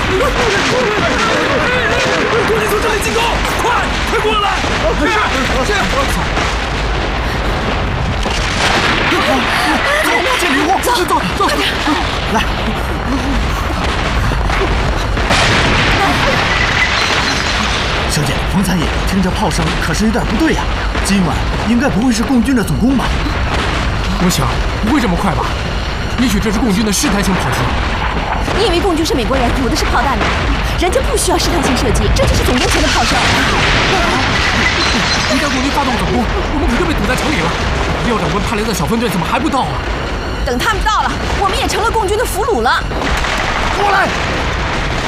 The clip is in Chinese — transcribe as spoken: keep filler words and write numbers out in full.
共军从这里进攻，快快过来！是是。 走，见礼物，走走走，来。小姐，冯残野，听着炮声，可是有点不对呀。今晚应该不会是共军的总攻吧？ 我想不会这么快吧？也许这是共军的试探性炮击。 你以为共军是美国人，补的是炮弹呢？人家不需要试探性射击，这就是总攻前的炮声。 一旦共军发动总攻，我们可就被堵在城里了。要长官派来的小分队怎么还不到啊？ 等他们到了，我们也成了共军的俘虏了。 过来，